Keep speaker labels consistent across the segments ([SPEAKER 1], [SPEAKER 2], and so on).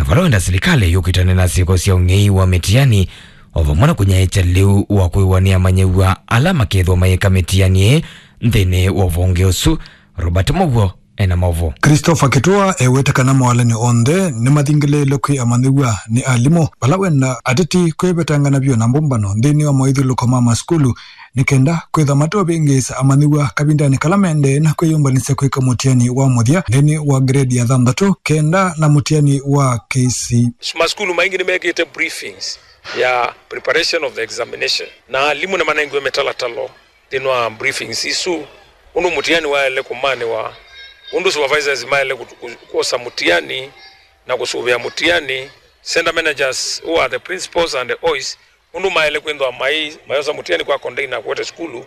[SPEAKER 1] valonda serikali yukitane na siko cia ngei wa mitiani ovamwana kunyaecha liu wa kuiwania manyewa alama kethwa mayeka mitiani nthini wa vonge usu Robert Mogo ena mavo.
[SPEAKER 2] Christopher Ketua ewetakana mwalani onde ni mathingile lokwi amanyiwa ni alimo balawena aditi kwebetangana bio na mbumbano nthini wa moithilu koma maskulu nikenda kwitha matobe ingisa amanyiwa kabindani kalamende na kwiyumbanisa kwika mutiani wa muthia nthini wa grade ya 3 kenda na mutiani wa KC.
[SPEAKER 3] Maskulu maingi nimekete briefings ya preparation of the examination na limu na manengo metalatalo dinwa briefings isu unu mutiani wa ele kumane wa undu supervisors maile kukosa mutiani na kusubia mutiani center managers who are the principals and the OIs undu maile kwendo mayosa mutiani kwa container kwa skulu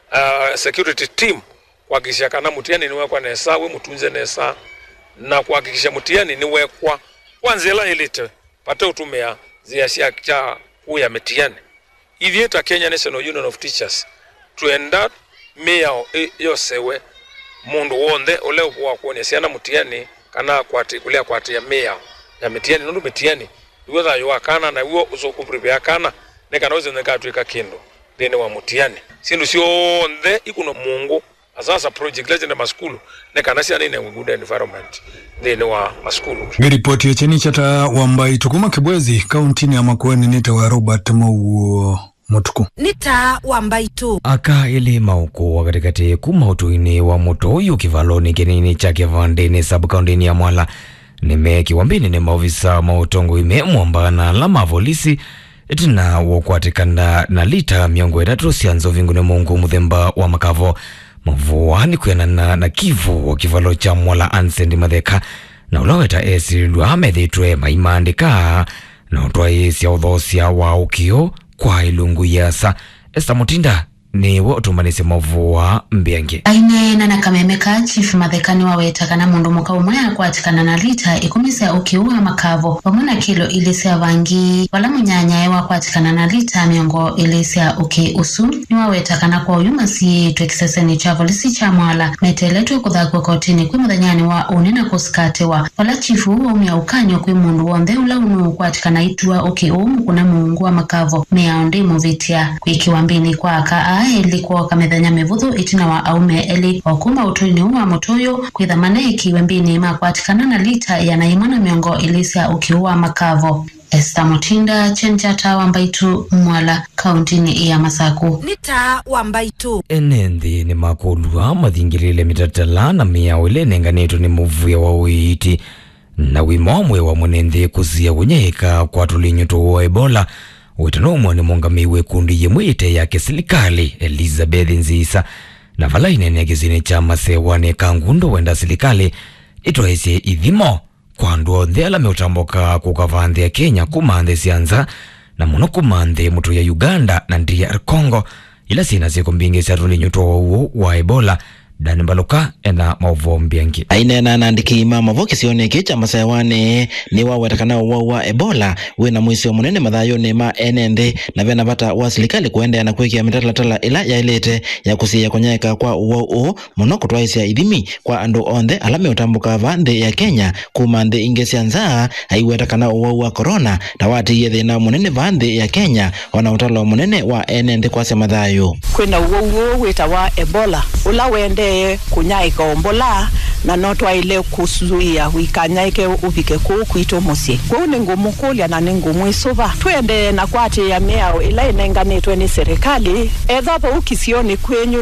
[SPEAKER 3] security team kuhakikisha kana mutiani ni wekwa nesa we mutunze nesa na kuhakikisha mutiani ni wekwa kwanza elite pata utumia ziasia cha kuya mutiani ivieta Kenya National Union of Teachers tuenda mea yosewe mundu wonde ole kwa kuonyesha mutiani kana kulia kwatia mea ya mitiani nundu mitiani iweza yuakana na uo usokuprepare kana nekana uze nekatwika kindo dene wa mutiani sindu sionde ikuno mungu asasa project legend maskulu nekana sia nene good environment dene wa maskulu.
[SPEAKER 2] Ripoti ya cheni chata Wambai tukuma Kibwezi kauntini ya Makueni nita wa Robert Mogo Mutuku.
[SPEAKER 4] Nita Wambai tu.
[SPEAKER 1] Aka ili mauku wakatikati kumautuini wa moto yu kivaloni kenini chake vandeni sabkaundini ya Mwala. Nime kiwambini ni maofisa mautongo ime mwambana lama volisi itina wakwatikanda na lita miongo edatu sianzo vingune mungu muthemba wa makavo. Mvuani kuyanana na kivu wa kivalo cha Mwala Ansendi Matheka na ulaweta esi luamethitwe maimandika na utwa esi ya udhosia wa ukio kwa ilungu yasa. Esther Mutinda ni wotumanisi mavua mbiange.
[SPEAKER 5] Aine na nakamemeka chief Mathekani wawetakana mundu muka umaya kwatikana na lita ikumisa ukiua makavo wamuna kilo ilisia vangi wala munyanya ewa kwatikana na lita miongo ilisia uki usu ni wawetakana kwa uyumasi tuekiseseni chavo lisi cha Mwala meteletu kuthakwa kotini kwi muthanyani wa unina kuskatewa wala chifu uwa umia ukanyo kwi mundu wonde ula unu kwatikana itua uki umu kuna muungu wa makavo meaondi muvitia kwikiwambini kwa aka ilikuwa kamethanya mevuthu itina wa aume eli wakuma utuni uwa mutoyo kwithamane ikiwembini makwatikana na lita ya naimana miongo ilisia ukiua makavo. Esther Mutinda, Chenjata Wambai tu Mwala, kauntini ya Masaku.
[SPEAKER 4] Nita Wambai tu.
[SPEAKER 1] Enendi ni makulua mathingirile mitatala na miawile nenganetu ni muvuya wa uiti na wimomwe wa mwenende kuzia wenyeka kwa tulinyuto wa Ebola. Witanomwa ni mongamiwe kundi yemwite yake serikali Elizabeth Nzisa na valaine ni kizini cha masewane kangundo wenda serikali itohese idhimo kwa nduo ndela meutamboka kukavandhe ya Kenya kumandhe sianza na muno kumandhe mutu ya Uganda na DR Congo ila sina siku mbingi satuli nyuto wa Ebola. Dani Mbaluka ena mauvombiangi.
[SPEAKER 6] Aine na nandiki imama voki sione kicha masayawane ni wawetakana wa Ebola wina mwisi wa munene madhayo ni ma enende na vena vata wa serikali kuende na kweki ya mitalatala ila ya ilete ya kusiya konyeka kwa uo muno kutwaisi ya idhimi kwa andu onde alame utambuka vande ya Kenya kumande ingesi anzaa haiwetakana wa corona na wati yedhe na munene vande ya Kenya wana utala wa munene wa enende kwa se madhayo
[SPEAKER 7] kwena uo wita wa Ebola ula wende kunyaika ombola na notwa ile kuzuia wikanyaike upike kuito musi kwa ni ngumu kulia na ngumu isuva twende na kwati ya miao ila inenganetwe ni serikali ethapo ukisioni kwenyu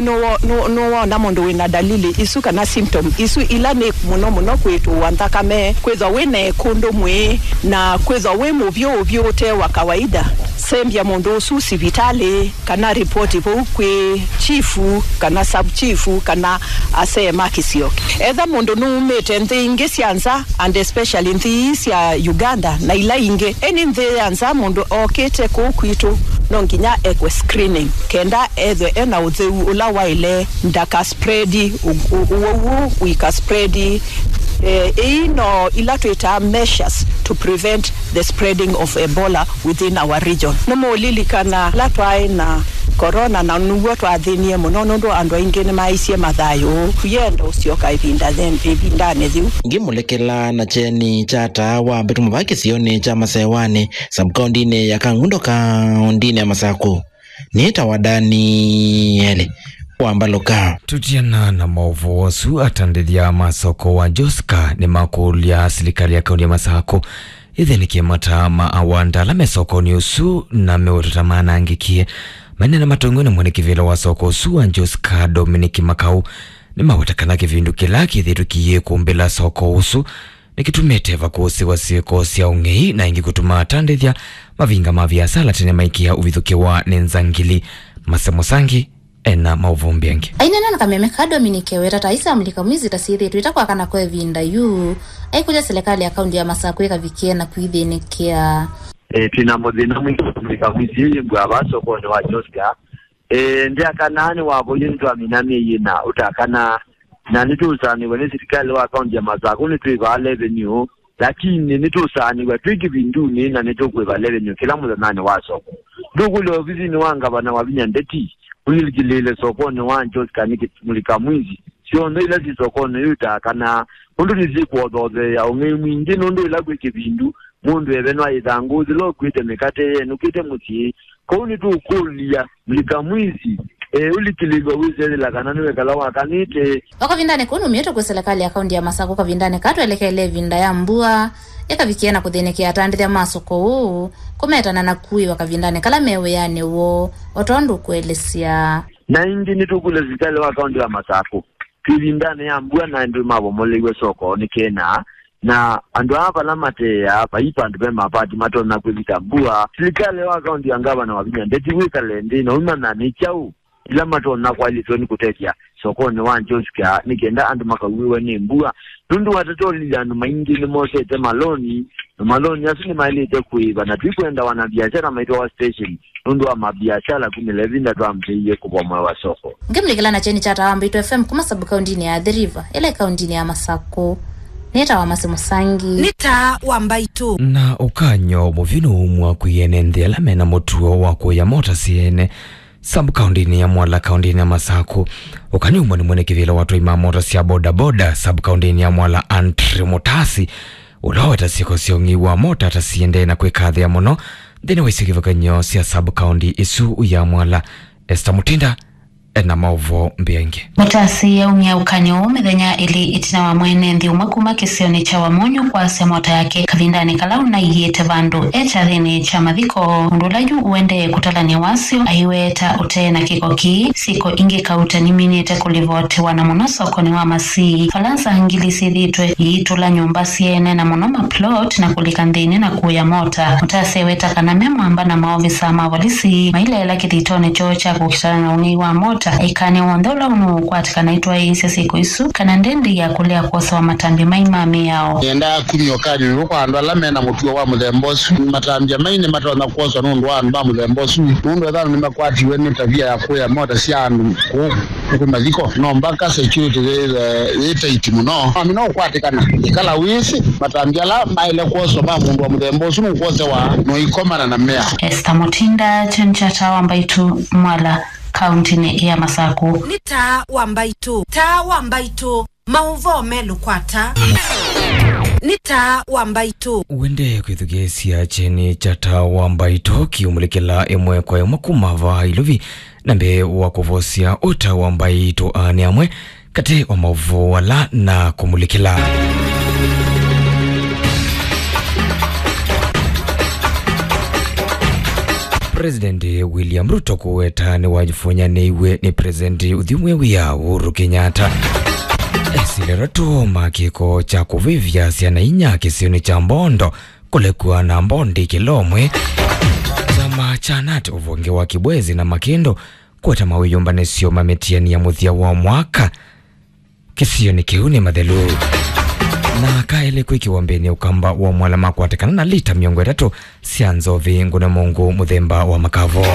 [SPEAKER 7] no na mundu wina dalili isuka na symptom isu ila ni muno kwetu wanthakame kweza wene kundu mwe na kweza we muvyo vyote wa kawaida sembia mundu usu sivitali kana ripoti kwe chifu kana sub chifu kana asema kisioki etha mundu numete nthi ingi sianza and especially nthi ya Uganda na ila ingi eni nthi yanza mundu okete kukwitu no nginya ekwe screening kenda ethe ena utheu ula waile ndaka spreadi uwo wika spreadi ino ila tuita measures to prevent the spreading of Ebola within our region. Nomo lilikana latwai na corona na nuwo twathinie muno nundu andu aingi ni maicie mathayo yenda ucio kaibinda then bibindane thiu
[SPEAKER 6] ngimulekela na cheni chata wa mbetu mabaki sioni cha masewani subcounty ya Kangundo kaundini ya Masako nita wadani hele wambaloka
[SPEAKER 1] tutiana na maovu wasu atandithia masoko wa Joska ni makulu ya serikali ya kaunti ya Masako ithe ni kiemata maawanda la mesoko ni usu na meotatamana angikie manena matongoni mwene kivila wa soko usu wa Joska Dominic Makau ni mawatakana kivindu kila kithitu kiye kumbila soko usu ni kitumete vakusi wa sieko siya ungei na ingi kutuma atandithia mavinga maviasala tene maikia uvithuke wa nenzangili masemosangi ena mauvumbi yangi
[SPEAKER 5] ainena na kamemeka Dominic wera taisa mlika mwizi tasithi tuita kwa kana kwe vinda yu aikuja serikali ya kaunti ya Masako ikavikia na kuidhinikia
[SPEAKER 8] tina modhina mlika mwizi mbwa basoko ni wa Joska ndia kanani wabo yintu aminami yina utakana na nitusani wene serikali wa kaunti ya Masako nituiva revenue lakini nitusani wa twiki vinduni na nitokwe revenue kila mudhanani wasoko ndugu leo vizi ni wanga bana wabinya ndeti ulilikilile sokoni wa Joska mulika mwizi sio ndo ila sokoni yuta kana mundu nizikuwa dode ya unge mwingi ndo ila kweke vindu mundu ebenwa idhanguzi lo kwite mikate yenu kwite muti kauni tu ukulia mulika mwizi ulikiligo wizeli la kananiwe kalawa kanite
[SPEAKER 5] wakavindane kunu mieto kwa serikali ya kaunti ya Masako kavindane katuelekele vinda ya mbua ekavikiena kuthenekea atandithia masoko uu kumetana na kui wakavindane kala mewe yane wo otondu kuelesia
[SPEAKER 8] na ingi nitukule serikali wa kaunti ya Masako kivindane ya mbua na ndu mabomolewe soko ni kena na andu hapa la mate hapa ipa andu bema pati mato na kwevita mbua serikali wa kaunti ya ngaba na wabinya ndeti wika lendi na umana ni chau ila mato na kwa ili toni kutekia sokoni wa Joska nikenda andu makawiwe ni mbua nundu watatoli andu maingi ni mose te maloni asini maili te kuiva na tuikuenda wana biashara maito wa station nundu wa mabiashara kumilevinda tuwa mteiye kubwa mwe wa soko
[SPEAKER 5] ngemlikila na cheni chata wa Mbaito FM kuma sabu kaundini ya The River ile kaundini ya Masako nita wa Masemosangi
[SPEAKER 4] nita wa Mbaito
[SPEAKER 1] na ukanyo muvinu umwa kuyenendhia lamena motuo wako ya mota siene sub-county ya Mwala county ya Masako ukanyumwa ni mwene kivila watu ima mota siya boda boda sub-county ya Mwala Antri Motasi ulaweta siko siongiwa mota atasiende na kwekadhi ya mono dhini waisikivakanyo siya sub-county isu ya Mwala Esther Mutinda ena maovo mbienge
[SPEAKER 5] Motasi ya umya ukanyo umethenya ili itina wa mwene ndi umwekuma kisioni cha wamonyo kwa semota yake kavindani kalau na iyete vandu echadhini cha madhiko undulaju uende kutalani wasio aiweta ute na kikoki siko ingi kauta niminite kulivote wana munosoko ni wa masi falansa hangili sidhitwe iitula nyumba siene na monoma plot na kulikandhini na kuya mota Motasi weta kaname mwamba na maovisa mavolisi maile kithitone chocha kukitana na ungi wa mota ikane wondola unu kwatika naitwa isi siku isu kana ndendi ya kulea kosa wa matambi maimami yao
[SPEAKER 9] yenda kunyokaji nuko andwa lamena mutuwa wa mudhembosu matambi maine matona kosa nundu wa amba mudhembosu nundu edhano nimekwati weni tavia ya kuya mota sianu kukumaziko no mbaka security ita itimuno amino kwatikana ikala wisi matambi ala maile kosa ba mundu wa mudhembosu nukosa wa noikomana na mea
[SPEAKER 5] Esther Mutinda chenchata wa Mbaito Mwala kaunti ya Masako
[SPEAKER 4] nita wa Mbaito mauvo melu kwata nita wa Mbaito
[SPEAKER 1] uende kwithugesia cheni chata wa Mbaito kiumulikila imwe kwa imwe kumava iluvi nambe wakuvosia uta wa Mbaito ane amwe kate wa mauvo wala na kumulikila President William Ruto kuweta ni wajifunya neiwe ni President udhimwe wia Uhuru Kenyatta esilerato makiko cha kuvivya siana inya kisioni cha mbondo kulekuwa na mbondi kilomwe zama chanat uvonge wa kibwezi na makindo kuweta mawiyumbane sio mametiani ya muthia wa mwaka kisioni kiuni madhelu na kaele kwiki wambeni ukamba wa Mwala makwatekana na lita miongo itatu sianzo vingu na mungu muthemba wa makavo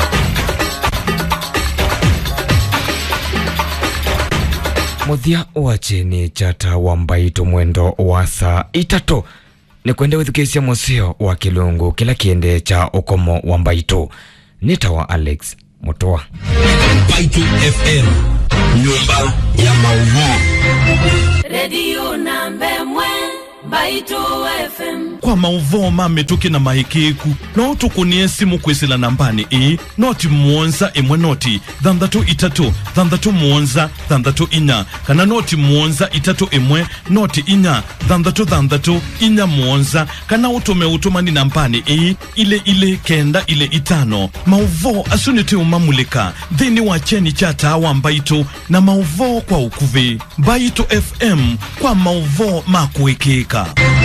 [SPEAKER 1] muthia wa chini chata wa Mbaito mwendo wa saa itatu ni kwende withukisia musio wa kilungu kila kiende cha ukomo wa Mbaito nita wa Alex Mutua.
[SPEAKER 10] Baitu FM, nyumba ya maudhui.
[SPEAKER 11] Radio namba mwe Baitu FM.
[SPEAKER 12] Kwa mauvo mametuki na mahikiku no tukunie simu kwisila nambani noti muonza imwe noti dhandatu itatu dhandatu muonza dhandatu inya kana noti muonza itatu imwe noti inya dhandatu inya muonza kana utume utumani nambani ile kenda ile itano. Mauvo asuniti umamulika dhini wacheni chata wa Mbaitu na mauvo kwa ukuvi. Baitu FM kwa mauvo makuikika.